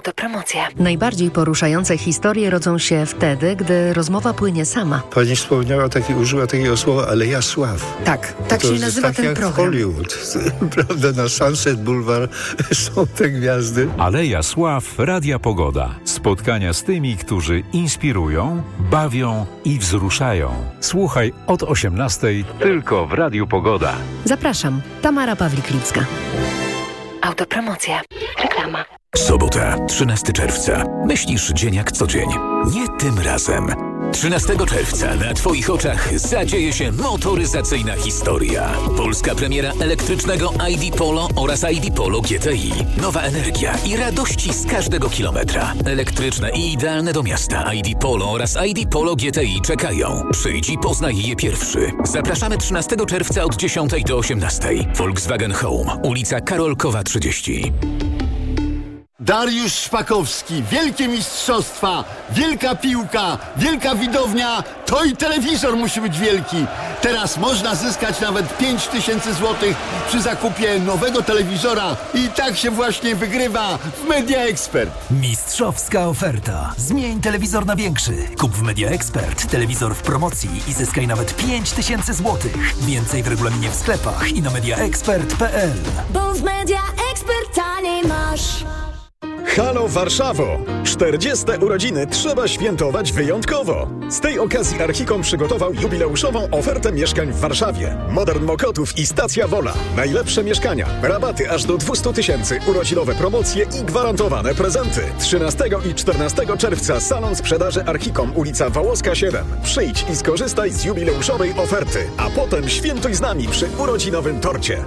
Autopromocja. Najbardziej poruszające historie rodzą się wtedy, gdy rozmowa płynie sama. Pani użyła takiego słowa Aleja Sław. Tak się nazywa tak ten jak program. Hollywood. Prawda, na Sunset Boulevard są te gwiazdy. Aleja Sław, Radia Pogoda. Spotkania z tymi, którzy inspirują, bawią i wzruszają. Słuchaj od 18:00 tylko w Radiu Pogoda. Zapraszam, Tamara Pawlik-Lipska. Autopromocja. Reklama. Sobota, 13 czerwca. Myślisz dzień jak co dzień. Nie tym razem. 13 czerwca na Twoich oczach zadzieje się motoryzacyjna historia. Polska premiera elektrycznego ID Polo oraz ID Polo GTI. Nowa energia i radości z każdego kilometra. Elektryczne i idealne do miasta ID Polo oraz ID Polo GTI czekają. Przyjdź i poznaj je pierwszy. Zapraszamy 13 czerwca od 10 do 18. Volkswagen Home, ulica Karolkowa 30. Dariusz Szpakowski, wielkie mistrzostwa, wielka piłka, wielka widownia, to i telewizor musi być wielki. Teraz można zyskać nawet 5000 zł przy zakupie nowego telewizora i tak się właśnie wygrywa w Media Expert. Mistrzowska oferta. Zmień telewizor na większy. Kup w Media Expert telewizor w promocji i zyskaj nawet 5000 zł. Więcej w regulaminie w sklepach i na mediaexpert.pl. Bo w Media Expert taniej masz. Halo Warszawo! 40. urodziny trzeba świętować wyjątkowo. Z tej okazji Archicom przygotował jubileuszową ofertę mieszkań w Warszawie. Modern Mokotów i Stacja Wola. Najlepsze mieszkania, rabaty aż do 200 000, urodzinowe promocje i gwarantowane prezenty. 13 i 14 czerwca salon sprzedaży Archicom, ulica Wałowska 7. Przyjdź i skorzystaj z jubileuszowej oferty, a potem świętuj z nami przy urodzinowym torcie.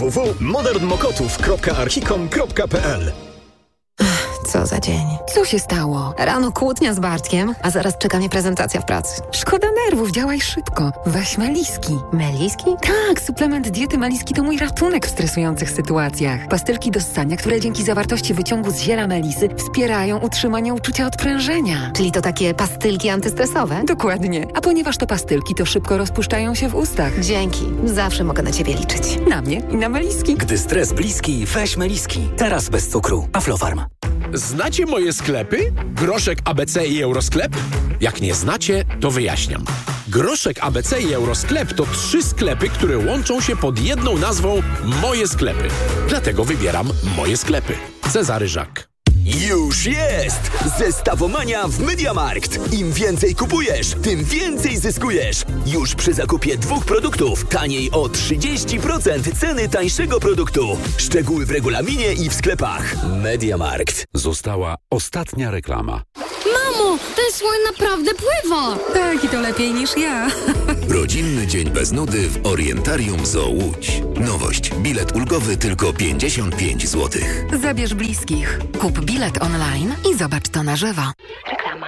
www.modernmokotów.archicom.pl. Co za dzień. Co się stało? Rano kłótnia z Bartkiem, a zaraz czeka mnie prezentacja w pracy. Szkoda nerwów, działaj szybko. Weź Meliski. Meliski? Tak, suplement diety Meliski to mój ratunek w stresujących sytuacjach. Pastylki do ssania, które dzięki zawartości wyciągu z ziela melisy wspierają utrzymanie uczucia odprężenia. Czyli to takie pastylki antystresowe? Dokładnie. A ponieważ to pastylki, to szybko rozpuszczają się w ustach. Dzięki. Zawsze mogę na Ciebie liczyć. Na mnie i na Meliski. Gdy stres bliski, weź Meliski. Teraz bez cukru. Aflofarm. Znacie moje sklepy? Groszek ABC i Eurosklep? Jak nie znacie, to wyjaśniam. Groszek ABC i Eurosklep to 3 sklepy, które łączą się pod jedną nazwą Moje Sklepy. Dlatego wybieram Moje Sklepy. Cezary Żak. Już jest! Zestawomania w MediaMarkt. Im więcej kupujesz, tym więcej zyskujesz. Już przy zakupie 2 produktów taniej o 30% ceny tańszego produktu. Szczegóły w regulaminie i w sklepach. MediaMarkt. Została ostatnia reklama. Mamo, ten słoń naprawdę pływa. Tak, i to lepiej niż ja. Rodzinny dzień bez nudy w Orientarium Zoo Łódź. Nowość. Bilet ulgowy tylko 55 zł. Zabierz bliskich. Kup bilet online i zobacz to na żywo. Reklama.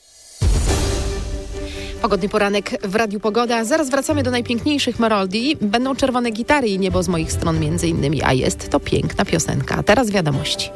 Pogodny poranek w Radiu Pogoda. Zaraz wracamy do najpiękniejszych melodii. Będą czerwone gitary i niebo z moich stron między innymi, a jest to piękna piosenka. A teraz wiadomości.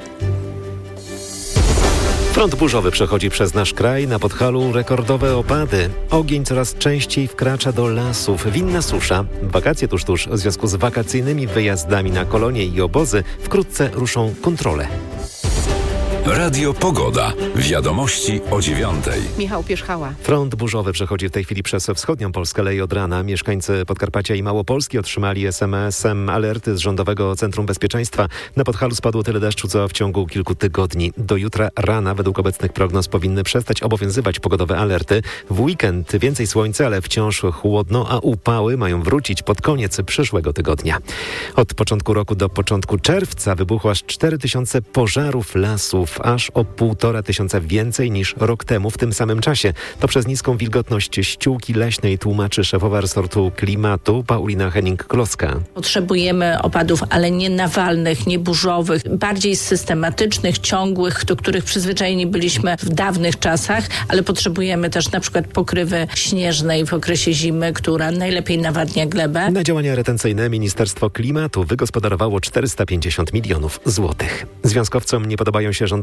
Front burzowy przechodzi przez nasz kraj, na Podhalu rekordowe opady. Ogień coraz częściej wkracza do lasów, winna susza. Wakacje tuż w związku z wakacyjnymi wyjazdami na kolonie i obozy wkrótce ruszą kontrole. Radio Pogoda. Wiadomości o 9:00. Michał Pierzchała. Front burzowy przechodzi w tej chwili przez wschodnią Polskę, leje od rana. Mieszkańcy Podkarpacia i Małopolski otrzymali SMS-em alerty z Rządowego Centrum Bezpieczeństwa. Na Podhalu spadło tyle deszczu, co w ciągu kilku tygodni. Do jutra rana, według obecnych prognoz, powinny przestać obowiązywać pogodowe alerty. W weekend więcej słońca, ale wciąż chłodno, a upały mają wrócić pod koniec przyszłego tygodnia. Od początku roku do początku czerwca wybuchło aż 4000 pożarów lasów. Aż o 1500 więcej niż rok temu w tym samym czasie. To przez niską wilgotność ściółki leśnej, tłumaczy szefowa resortu klimatu Paulina Henning-Kloska. Potrzebujemy opadów, ale nie nawalnych, nie burzowych, bardziej systematycznych, ciągłych, do których przyzwyczajeni byliśmy w dawnych czasach, ale potrzebujemy też na przykład pokrywy śnieżnej w okresie zimy, która najlepiej nawadnia glebę. Na działania retencyjne Ministerstwo Klimatu wygospodarowało 450 milionów złotych. Związkowcom nie podobają się rządowe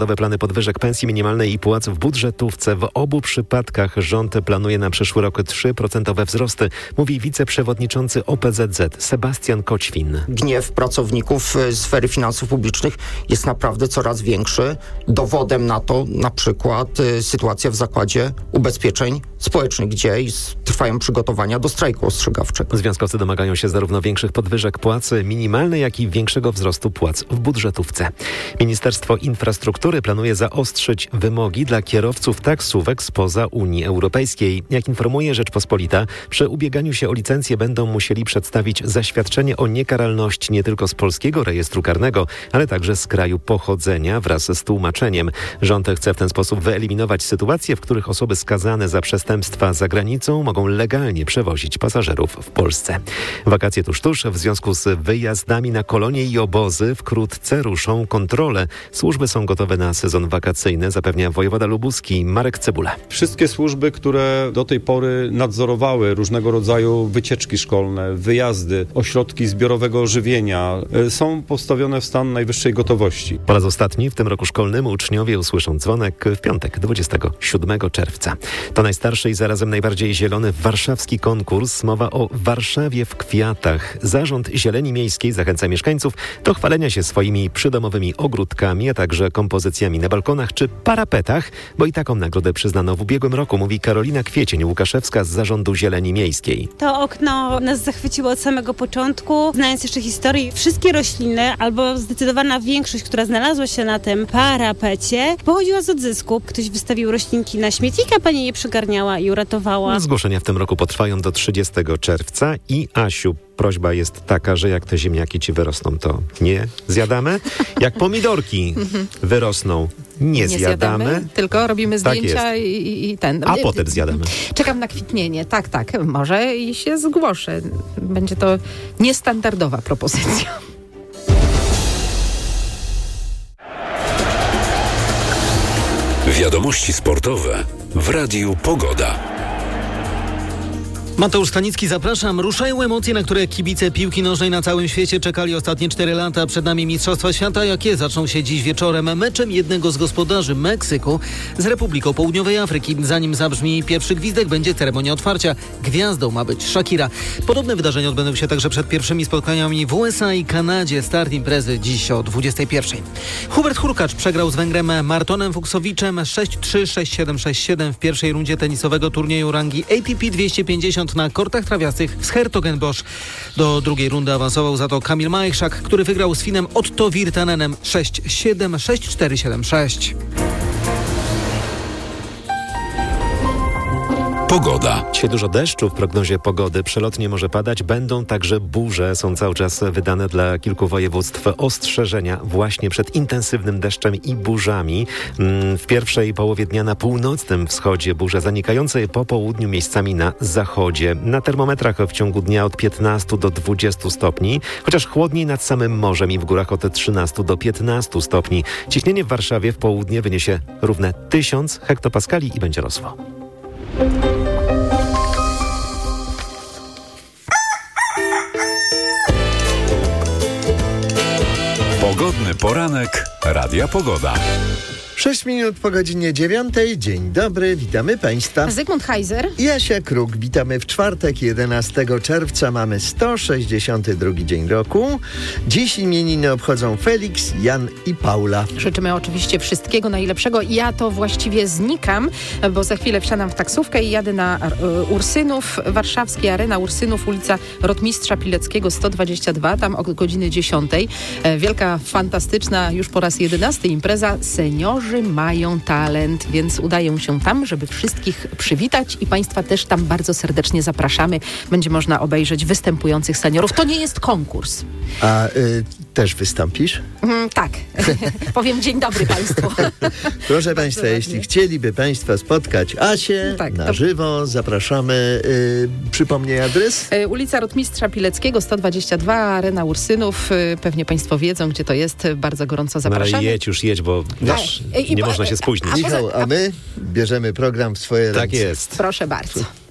rządowe plany podwyżek pensji minimalnej i płac w budżetówce. W obu przypadkach rząd planuje na przyszły rok 3% wzrosty, mówi wiceprzewodniczący OPZZ Sebastian Koćwin. Gniew pracowników sfery finansów publicznych jest naprawdę coraz większy. Dowodem na to na przykład sytuacja w Zakładzie Ubezpieczeń Społecznych, gdzie trwają przygotowania do strajku ostrzegawczego. Związkowcy domagają się zarówno większych podwyżek płacy minimalnej, jak i większego wzrostu płac w budżetówce. Ministerstwo Infrastruktury planuje zaostrzyć wymogi dla kierowców taksówek spoza Unii Europejskiej. Jak informuje Rzeczpospolita, przy ubieganiu się o licencję będą musieli przedstawić zaświadczenie o niekaralności nie tylko z polskiego rejestru karnego, ale także z kraju pochodzenia wraz z tłumaczeniem. Rząd chce w ten sposób wyeliminować sytuacje, w których osoby skazane za przestępstwa za granicą mogą legalnie przewozić pasażerów w Polsce. Wakacje tuż, w związku z wyjazdami na kolonie i obozy wkrótce ruszą kontrole. Służby są gotowe na sezon wakacyjny, zapewnia wojewoda lubuski Marek Cebula. Wszystkie służby, które do tej pory nadzorowały różnego rodzaju wycieczki szkolne, wyjazdy, ośrodki zbiorowego żywienia, są postawione w stan najwyższej gotowości. Po raz ostatni w tym roku szkolnym uczniowie usłyszą dzwonek w piątek 27 czerwca. To najstarszy i zarazem najbardziej zielony warszawski konkurs. Mowa o Warszawie w kwiatach. Zarząd Zieleni Miejskiej zachęca mieszkańców do chwalenia się swoimi przydomowymi ogródkami, a także kompozycjami na balkonach czy parapetach, bo i taką nagrodę przyznano w ubiegłym roku, mówi Karolina Kwiecień-Łukaszewska z Zarządu Zieleni Miejskiej. To okno nas zachwyciło od samego początku. Znając jeszcze historię, wszystkie rośliny, albo zdecydowana większość, która znalazła się na tym parapecie, pochodziła z odzysku. Ktoś wystawił roślinki na śmietnik, a pani je przygarniała i uratowała. Zgłoszenia w tym roku potrwają do 30 czerwca i Asiu, prośba jest taka, że jak te ziemniaki ci wyrosną, to nie zjadamy. Jak pomidorki wyrosną, nie zjadamy. Tylko robimy zdjęcia tak i ten. A potem zjadamy. Czekam na kwitnienie. Tak, może i się zgłoszę. Będzie to niestandardowa propozycja. Wiadomości sportowe w Radiu Pogoda. Mateusz Stanicki, zapraszam. Ruszają emocje, na które kibice piłki nożnej na całym świecie czekali ostatnie 4 lata. Przed nami Mistrzostwa Świata, jakie zaczną się dziś wieczorem meczem jednego z gospodarzy Meksyku z Republiką Południowej Afryki. Zanim zabrzmi pierwszy gwizdek, będzie ceremonia otwarcia. Gwiazdą ma być Shakira. Podobne wydarzenia odbędą się także przed pierwszymi spotkaniami w USA i Kanadzie. Start imprezy dziś o 21:00. Hubert Hurkacz przegrał z Węgrem Martonem Fuksowiczem 6-3, 6-7, 6-7 w pierwszej rundzie tenisowego turnieju rangi ATP 250 na kortach trawiastych z Hertogenbosch. Do drugiej rundy awansował za to Kamil Majchrzak, który wygrał z Finem Otto Virtanenem 6-7, 6-4, 7-6. Pogoda. Dzisiaj dużo deszczu w prognozie pogody. Przelotnie może padać. Będą także burze. Są cały czas wydane dla kilku województw ostrzeżenia właśnie przed intensywnym deszczem i burzami. W pierwszej połowie dnia na północnym wschodzie burze zanikające po południu miejscami na zachodzie. Na termometrach w ciągu dnia od 15 do 20 stopni, chociaż chłodniej nad samym morzem i w górach od 13 do 15 stopni. Ciśnienie w Warszawie w południe wyniesie równe 1000 hektopaskali i będzie rosło. Pogodny poranek Radia Pogoda. 6 minut po godzinie 9. Dzień dobry, witamy Państwa. Zygmunt Heiser i Asia Kruk. Witamy w czwartek, 11 czerwca. Mamy 162 dzień roku. Dziś imieniny obchodzą Felix, Jan i Paula. Życzymy oczywiście wszystkiego najlepszego. Ja to właściwie znikam, bo za chwilę wsiadam w taksówkę i jadę na Ursynów, warszawski Arena Ursynów, ulica Rotmistrza Pileckiego 122, tam o godziny 10. Wielka, fantastyczna, już po raz 11 impreza Seniorzy mają talent, więc udają się tam, żeby wszystkich przywitać i Państwa też tam bardzo serdecznie zapraszamy. Będzie można obejrzeć występujących seniorów. To nie jest konkurs. A też wystąpisz? Tak. Powiem dzień dobry Państwu. Proszę Państwa, jeśli chcieliby Państwo spotkać Asię na żywo, zapraszamy. Przypomnij adres? Ulica Rotmistrza Pileckiego 122, Arena Ursynów. Pewnie Państwo wiedzą, gdzie to jest. Bardzo gorąco zapraszamy. Ale jedź, bo nie można się spóźnić. Michał, a my bierzemy program w swoje ręce. Tak jest. Proszę bardzo.